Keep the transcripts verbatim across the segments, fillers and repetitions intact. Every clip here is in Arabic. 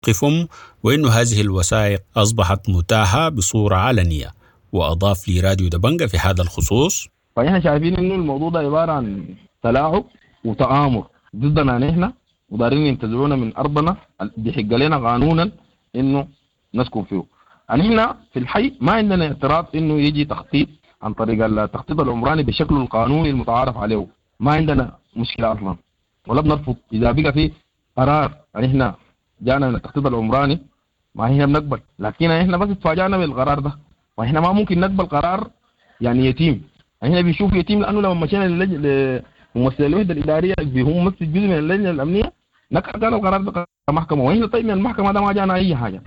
موقفهم وإن هذه الوثائق أصبحت متاحة بصورة علنية. وأضاف لي راديو دبنجة في هذا الخصوص: فإحنا شايفين إنه الموضوع ده عبارة عن تلاعب وتآمر ضدنا نحن، ودارين ينتزعونا من أرضنا بحق لنا قانونا إنه نسكن فيه. نحن في الحي ما عندنا اعتراض إنه يجي تخطيط عن طريق التخطيط العمراني بشكل القانوني المتعارف عليه، ما عندنا مشكلة أصلا ولا بنرفض. إذا بقى في قرار نحن جانا من التخطيط العمراني ما هي بنقبل، لكن احنا بس اتفاجأنا بالقرار ده، واحنا ما ممكن نقبل قرار يعني يتيم. احنا بنشوف يتيم لانه لما مشينا لممثل الوحده الاداريه هم ممثل جزء من اللجنه الامنيه نكر قال القرار ده محكمه، واحنا طيب من المحكمه ده ما جانا اي حاجه.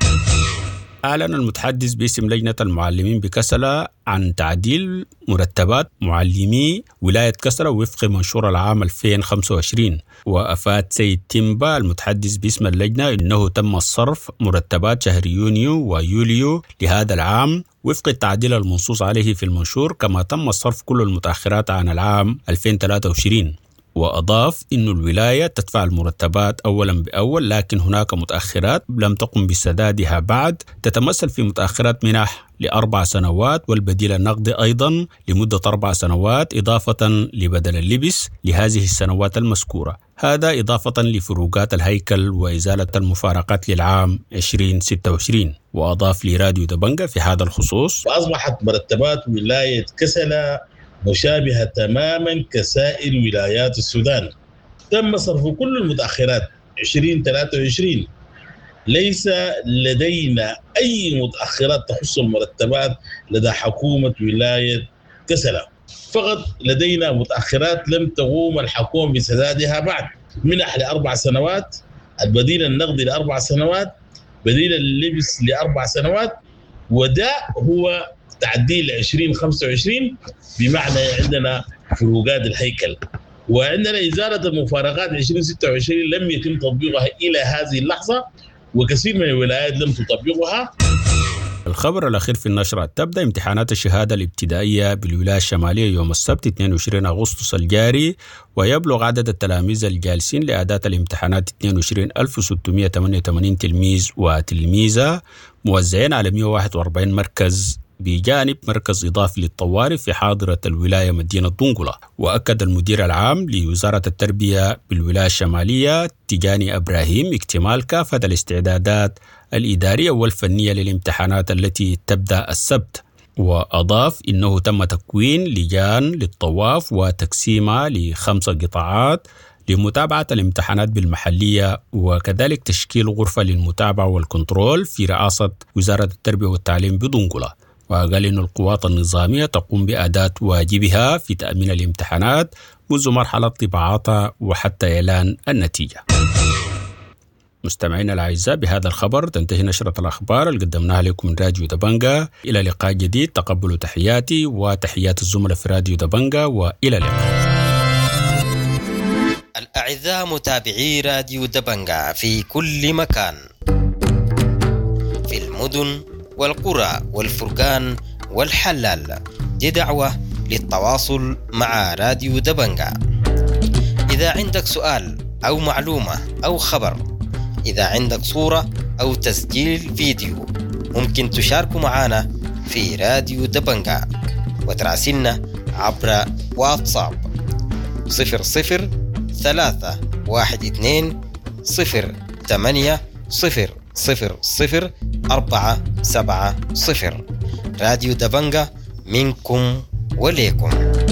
أعلن المتحدث باسم لجنة المعلمين بكسلة عن تعديل مرتبات معلمي ولاية كسلة وفق منشور العام ألفين وخمسة وعشرين. وأفاد سيد تيمبا المتحدث باسم اللجنة أنه تم صرف مرتبات شهر يونيو ويوليو لهذا العام وفق التعديل المنصوص عليه في المنشور، كما تم صرف كل المتأخرات عن العام ألفين وثلاثة وعشرين. وأضاف أن الولاية تدفع المرتبات أولا بأول، لكن هناك متأخرات لم تقم بسدادها بعد، تتمثل في متأخرات منح لأربع سنوات والبديل النقدي أيضا لمدة أربع سنوات، إضافة لبدل اللبس لهذه السنوات المذكورة. هذا إضافة لفروقات الهيكل وإزالة المفارقات للعام ألفين وستة وعشرين. وأضاف لراديو دبنجة في هذا الخصوص: وأصبحت مرتبات ولاية كسلة مشابهة تماما كسائر ولايات السودان. تم صرف كل المتأخرات ألفين وثلاثة وعشرين. ليس لدينا أي متأخرات تخص المرتبات لدى حكومة ولاية كسلة، فقط لدينا متأخرات لم تقوم الحكومة بسدادها بعد، منح لأربع سنوات، البديل النقدي لأربع سنوات، بديل اللبس لأربع سنوات، وده هو تعديل ألفين وخمسة وعشرين. بمعنى عندنا فروقات الهيكل، وعندنا إزالة المفارقات ألفين وستة وعشرين لم يتم تطبيقها إلى هذه اللحظة، وكثير من الولايات لم تطبقها. الخبر الأخير في النشرة: تبدأ امتحانات الشهادة الابتدائية بالولاية الشمالية يوم السبت اثنين وعشرين أغسطس الجاري، ويبلغ عدد التلاميذ الجالسين لأداة الامتحانات اثنين وعشرين ألف وستمائة وثمانية وثمانين تلميذ وتلميذة موزعين على مئة وواحد وأربعين مركز بجانب مركز إضافي للطوارئ في حاضرة الولاية مدينة دنقلة. وأكد المدير العام لوزارة التربية بالولاية الشمالية تيجاني إبراهيم اكتمال كافة الاستعدادات الإدارية والفنية للامتحانات التي تبدأ السبت. وأضاف إنه تم تكوين لجان للطواف وتقسيمها لخمس قطاعات لمتابعة الامتحانات بالمحلية، وكذلك تشكيل غرفة للمتابعة والكنترول في رئاسة وزارة التربية والتعليم بدنقلة. وقال إن القوات النظامية تقوم بأداة واجبها في تأمين الامتحانات منذ مرحلة طباعتها وحتى إعلان النتيجة. مستمعينا الأعزاء، بهذا الخبر تنتهي نشرة الأخبار اللي قدمناها لكم من راديو دبنجة. إلى لقاء جديد، تقبلوا تحياتي وتحيات الزملاء في راديو دبنجة، وإلى اللقاء. الأعزاء متابعي راديو دبنجة في كل مكان، في المدن والقرى والفرقان والحلال، دي دعوة للتواصل مع راديو دبنجة. إذا عندك سؤال أو معلومة أو خبر، إذا عندك صورة أو تسجيل فيديو، ممكن تشاركوا معنا في راديو دبنجة وتراسلنا عبر واتساب صفر صفر ثلاثة واحد اثنين صفر ثمانية صفر صفر صفر أربعة سبعة صفر. راديو دبنجة منكم وليكم.